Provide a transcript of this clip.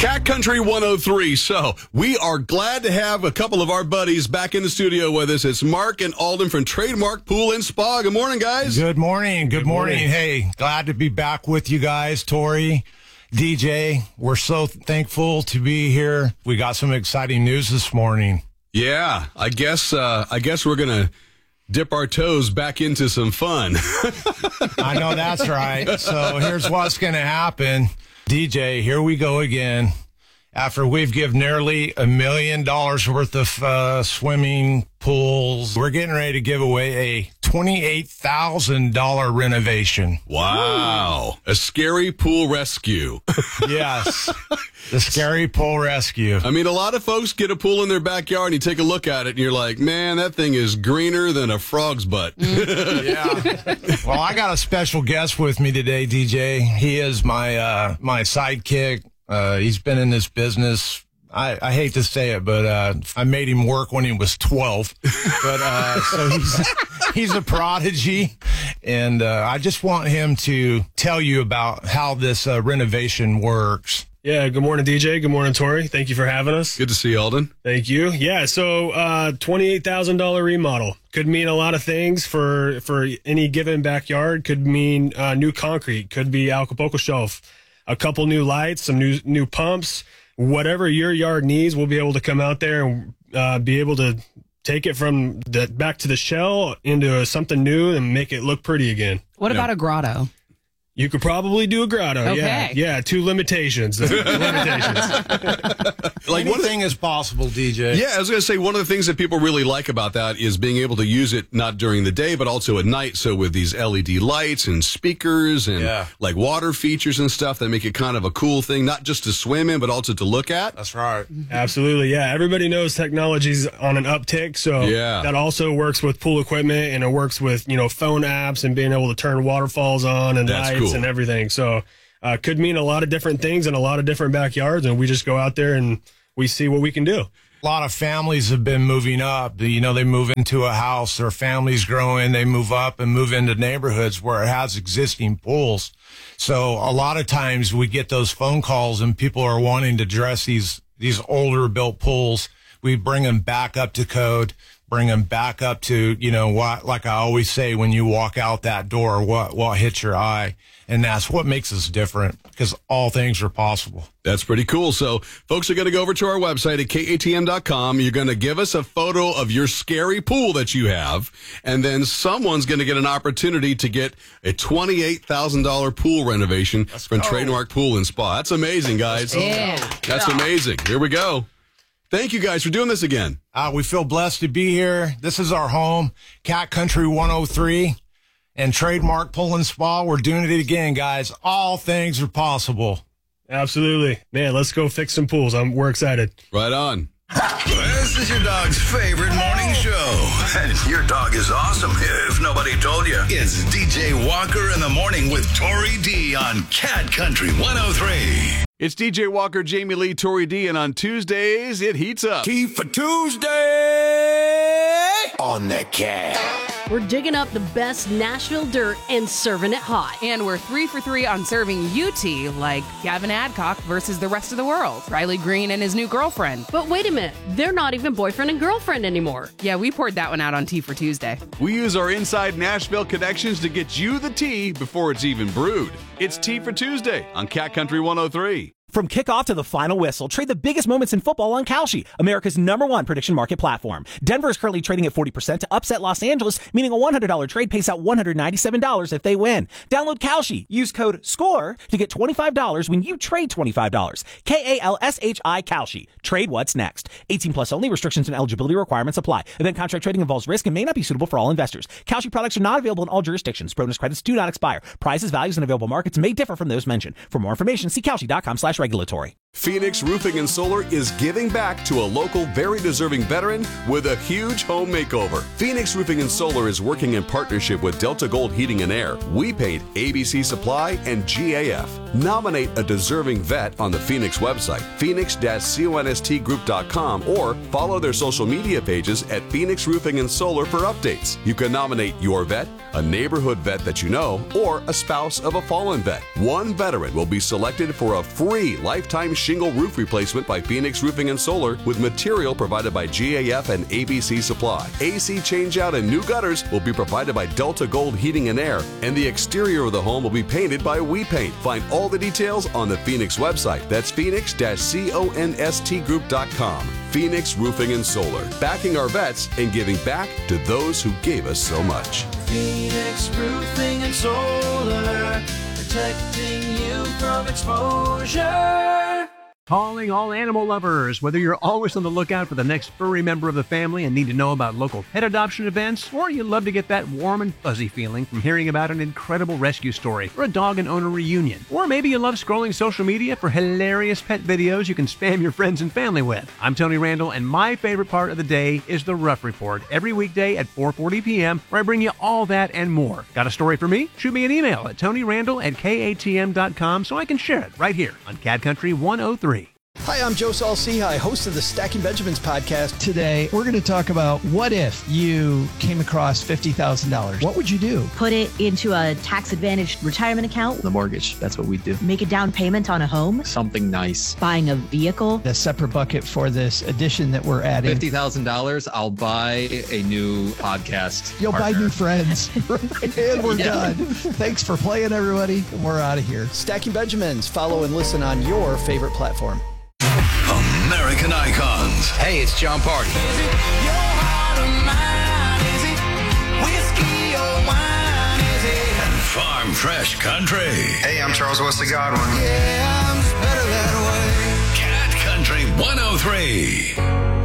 Cat Country 103. So we are glad to have a couple of our buddies back in the studio with us. It's Mark and Alden from Trademark Pool and Spa. Good morning, guys. Good morning. Good morning. Hey, glad to be back with you guys, Tori, DJ. We're so thankful to be here. We got some exciting news this morning. Yeah, I guess we're gonna dip our toes back into some fun. I know that's right. So here's what's going to happen. DJ, here we go again. After we've given nearly $1 million worth of swimming pools, we're getting ready to give away a $28,000 renovation. Wow. A scary pool rescue. Yes. The scary pool rescue. I mean, a lot of folks get a pool in their backyard and you take a look at it and you're like, man, that thing is greener than a frog's butt. Yeah. Well, I got a special guest with me today, DJ. He is my sidekick. He's been in this business. I hate to say it, but I made him work when he was 12. But so he's a prodigy, and I just want him to tell you about how this renovation works. Yeah, good morning, DJ. Good morning, Tori. Thank you for having us. Good to see you, Alden. Thank you. Yeah, so $28,000 remodel could mean a lot of things for any given backyard. Could mean new concrete. Could be Acapulco shelf. A couple new lights, some new pumps. Whatever your yard needs, we'll be able to come out there and be able to take it from back to the shell into something new and make it look pretty again. What about a grotto? You could probably do a grotto. Okay. Yeah. Two limitations. Like Anything is possible, DJ. Yeah, I was going to say one of the things that people really like about that is being able to use it not during the day, but also at night. So with these LED lights and speakers and like water features and stuff that make it kind of a cool thing, not just to swim in, but also to look at. That's right. Absolutely. Yeah. Everybody knows technology's on an uptick. So that also works with pool equipment, and it works with, phone apps and being able to turn waterfalls on and lights and everything. So could mean a lot of different things in a lot of different backyards, and we just go out there and we see what we can do. A lot of families have been moving up. They move into a house, their family's growing, they move up and move into neighborhoods where it has existing pools. So a lot of times we get those phone calls and people are wanting to dress these older built pools. We bring them back up to code, bring them back up to, what, like I always say, when you walk out that door, what hits your eye. And that's what makes us different, because all things are possible. That's pretty cool. So folks are going to go over to our website at KATM.com. You're going to give us a photo of your scary pool that you have, and then someone's going to get an opportunity to get a $28,000 pool renovation from Trademark Pool and Spa. That's amazing, guys. Yeah. That's amazing. Here we go. Thank you guys for doing this again. We feel blessed to be here. This is our home, Cat Country 103 and Trademark Pool and Spa. We're doing it again, guys. All things are possible. Absolutely. Man, let's go fix some pools. We're excited. Right on. This is your dog's favorite morning show. And your dog is awesome, if nobody told you. It's DJ Walker in the Morning with Tori D on Cat Country 103. It's DJ Walker, Jamie Lee, Tori D, and on Tuesdays, it heats up. Tea for Tuesday on the Cat. We're digging up the best Nashville dirt and serving it hot. And we're 3 for 3 on serving you tea, like Gavin Adcock versus the rest of the world, Riley Green and his new girlfriend. But wait a minute, they're not even boyfriend and girlfriend anymore. Yeah, we poured that one out on Tea for Tuesday. We use our inside Nashville connections to get you the tea before it's even brewed. It's Tea for Tuesday on Cat Country 103. From kickoff to the final whistle, trade the biggest moments in football on Kalshi, America's #1 prediction market platform. Denver is currently trading at 40% to upset Los Angeles, meaning a $100 trade pays out $197 if they win. Download Kalshi. Use code SCORE to get $25 when you trade $25. KALSHI Kalshi. Trade what's next. 18 plus only. Restrictions and eligibility requirements apply. Event contract trading involves risk and may not be suitable for all investors. Kalshi products are not available in all jurisdictions. Bonus credits do not expire. Prices, values, and available markets may differ from those mentioned. For more information, see Kalshi.com/regulatory. Phoenix Roofing and Solar is giving back to a local, very deserving veteran with a huge home makeover. Phoenix Roofing and Solar is working in partnership with Delta Gold Heating and Air, We Paint, ABC Supply, and GAF. Nominate a deserving vet on the Phoenix website, phoenix-constgroup.com, or follow their social media pages at Phoenix Roofing and Solar for updates. You can nominate your vet, a neighborhood vet that you know, or a spouse of a fallen vet. One veteran will be selected for a free lifetime shingle roof replacement by Phoenix Roofing and Solar with material provided by GAF and ABC Supply. AC changeout and new gutters will be provided by Delta Gold Heating and Air, and the exterior of the home will be painted by We Paint. Find all the details on the Phoenix website. That's phoenix-constgroup.com. Phoenix Roofing and Solar, backing our vets and giving back to those who gave us so much. Phoenix Roofing and Solar, protecting you from exposure. Calling all animal lovers. Whether you're always on the lookout for the next furry member of the family and need to know about local pet adoption events, or you love to get that warm and fuzzy feeling from hearing about an incredible rescue story or a dog and owner reunion, or maybe you love scrolling social media for hilarious pet videos you can spam your friends and family with. I'm Tony Randall, and my favorite part of the day is the Rough Report, every weekday at 4:40 p.m., where I bring you all that and more. Got a story for me? Shoot me an email at TonyRandall@KATM.com so I can share it right here on Cat Country 103. Hi, I'm Joe Saul-Sehy, host of the Stacking Benjamins podcast. Today, we're going to talk about what if you came across $50,000. What would you do? Put it into a tax-advantaged retirement account. The mortgage, that's what we do. Make a down payment on a home. Something nice. Buying a vehicle. A separate bucket for this addition that we're adding. $50,000, I'll buy a new podcast You'll partner. buy new friends. And we're done. Thanks for playing, everybody. We're out of here. Stacking Benjamins. Follow and listen on your favorite platform. American Icons. Hey, it's John Party. And Farm Fresh Country. Hey, I'm Charles Wesley Godwin. Yeah, I'm better that way. Cat Country 103.